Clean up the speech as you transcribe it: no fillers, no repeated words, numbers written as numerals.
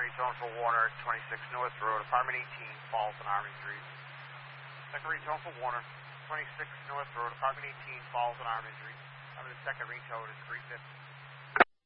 retone for Warner, 26 North Road, apartment 18, falls and arm injuries. Second retone for Warner, 26 North Road, apartment 18, falls and arm injuries. I'm in the second retone, it's 350.